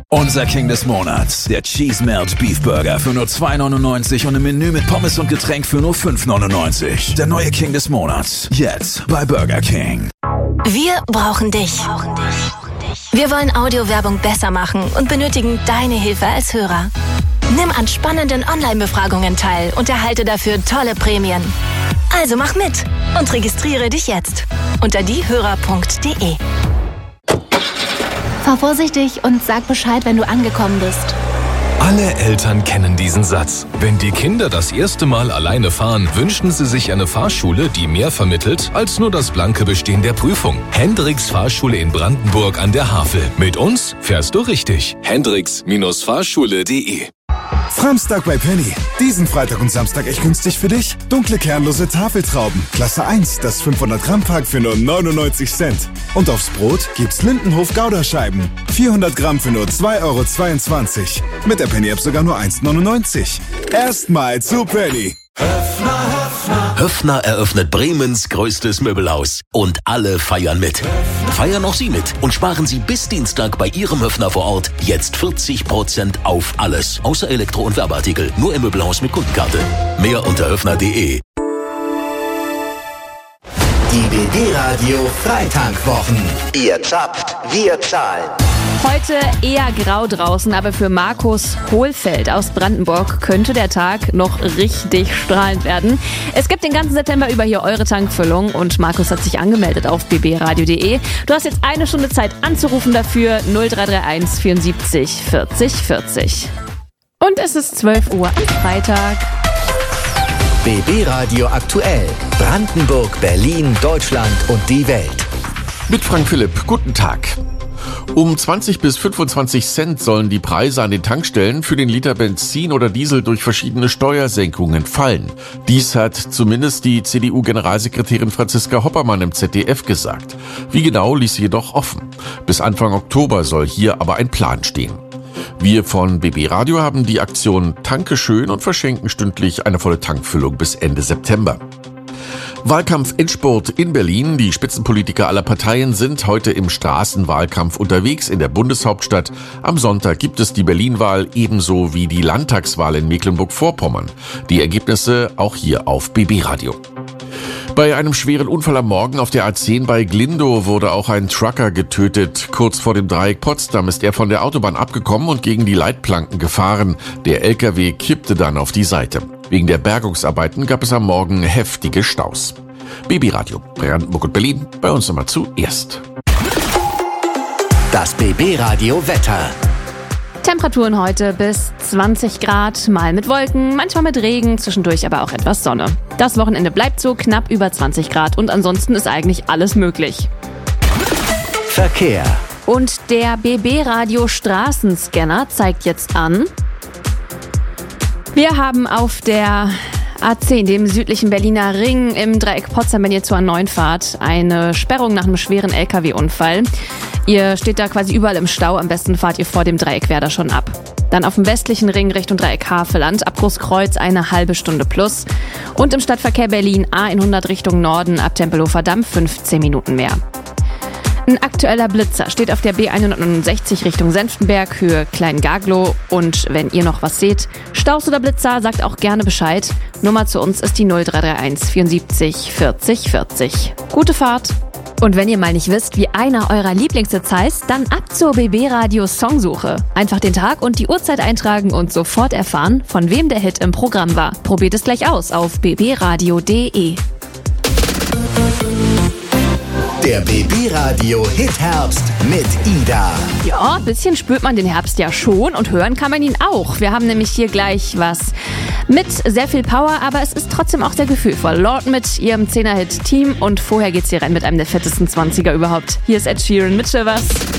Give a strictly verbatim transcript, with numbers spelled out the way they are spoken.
Unser King des Monats, der Cheese Melt Beef Burger für nur zwei neunundneunzig und im Menü mit Pommes und Getränk für nur fünf neunundneunzig. Der neue King des Monats, jetzt bei Burger King. Wir brauchen dich. Wir wollen Audiowerbung besser machen und benötigen deine Hilfe als Hörer. Nimm an spannenden Online-Befragungen teil und erhalte dafür tolle Prämien. Also mach mit und registriere dich jetzt unter diehörer punkt de. Fahr vorsichtig und sag Bescheid, wenn du angekommen bist. Alle Eltern kennen diesen Satz. Wenn die Kinder das erste Mal alleine fahren, wünschen sie sich eine Fahrschule, die mehr vermittelt als nur das blanke Bestehen der Prüfung. Hendricks Fahrschule in Brandenburg an der Havel. Mit uns fährst du richtig. Hendricks Fahrschule punkt de. Framstag bei Penny. Diesen Freitag und Samstag echt günstig für dich. Dunkle kernlose Tafeltrauben. Klasse eins, das fünfhundert Gramm Pack für nur neunundneunzig Cent. Und aufs Brot gibt's Lindenhof Gouda-Scheiben. vierhundert Gramm für nur zwei Euro zweiundzwanzig. Mit der Penny-App sogar nur eins neunundneunzig. Erstmal zu Penny. Höffner, Höffner. Höffner eröffnet Bremens größtes Möbelhaus. Und alle feiern mit. Feiern auch Sie mit und sparen Sie bis Dienstag bei Ihrem Höffner vor Ort jetzt vierzig Prozent auf alles. Außer Elektro- und Werbeartikel. Nur im Möbelhaus mit Kundenkarte. Mehr unter höffner punkt de. Die B B-Radio Freitankwochen. Ihr zapft, wir zahlen. Heute eher grau draußen, aber für Markus Hohlfeld aus Brandenburg könnte der Tag noch richtig strahlend werden. Es gibt den ganzen September über hier eure Tankfüllung und Markus hat sich angemeldet auf b b radio punkt de. Du hast jetzt eine Stunde Zeit anzurufen dafür null drei drei eins vierundsiebzig vierzig vierzig. Und es ist zwölf Uhr am Freitag. B B-Radio aktuell. Brandenburg, Berlin, Deutschland und die Welt. Mit Frank Philipp, guten Tag. Um zwanzig bis fünfundzwanzig Cent sollen die Preise an den Tankstellen für den Liter Benzin oder Diesel durch verschiedene Steuersenkungen fallen. Dies hat zumindest die C D U-Generalsekretärin Franziska Hoppermann im Z D F gesagt. Wie genau, ließ sie jedoch offen. Bis Anfang Oktober soll hier aber ein Plan stehen. Wir von B B Radio haben die Aktion Tanke schön und verschenken stündlich eine volle Tankfüllung bis Ende September. Wahlkampf-Endspurt in Berlin. Die Spitzenpolitiker aller Parteien sind heute im Straßenwahlkampf unterwegs in der Bundeshauptstadt. Am Sonntag gibt es die Berlin-Wahl ebenso wie die Landtagswahl in Mecklenburg-Vorpommern. Die Ergebnisse auch hier auf B B Radio. Bei einem schweren Unfall am Morgen auf der A zehn bei Glindow wurde auch ein Trucker getötet. Kurz vor dem Dreieck Potsdam ist er von der Autobahn abgekommen und gegen die Leitplanken gefahren. Der L K W kippte dann auf die Seite. Wegen der Bergungsarbeiten gab es am Morgen heftige Staus. B B Radio, Brandenburg und Berlin, bei uns nochmal zuerst. Das B B-Radio Wetter. Temperaturen heute bis zwanzig Grad, mal mit Wolken, manchmal mit Regen, zwischendurch aber auch etwas Sonne. Das Wochenende bleibt so knapp über zwanzig Grad und ansonsten ist eigentlich alles möglich. Verkehr. Und der B B-Radio Straßenscanner zeigt jetzt an: Wir haben auf der A zehn, dem südlichen Berliner Ring, im Dreieck Potsdam, wenn ihr zur A neun fahrt, eine Sperrung nach einem schweren L K W-Unfall. Ihr steht da quasi überall im Stau, am besten fahrt ihr vor dem Dreieck Werder schon ab. Dann auf dem westlichen Ring Richtung Dreieck Havelland, ab Großkreuz eine halbe Stunde plus. Und im Stadtverkehr Berlin A hundert Richtung Norden, ab Tempelhofer Damm fünfzehn Minuten mehr. Ein aktueller Blitzer steht auf der B hundertneunundsechzig Richtung Senftenberg, Höhe Kleingaglow. Und wenn ihr noch was seht, Staus oder Blitzer, sagt auch gerne Bescheid. Nummer zu uns ist die null drei drei eins vierundsiebzig vierzig vierzig. Gute Fahrt! Und wenn ihr mal nicht wisst, wie einer eurer Lieblingshits heißt, dann ab zur B B-Radio Songsuche. Einfach den Tag und die Uhrzeit eintragen und sofort erfahren, von wem der Hit im Programm war. Probiert es gleich aus auf b b radio punkt de. Der B B-Radio Hit-Herbst mit Ida. Ja, ein bisschen spürt man den Herbst ja schon und hören kann man ihn auch. Wir haben nämlich hier gleich was mit sehr viel Power, aber es ist trotzdem auch sehr gefühlvoll. Lord mit ihrem zehner Hit Team und vorher geht's hier rein mit einem der fettesten zwanziger überhaupt. Hier ist Ed Sheeran mit Shivers.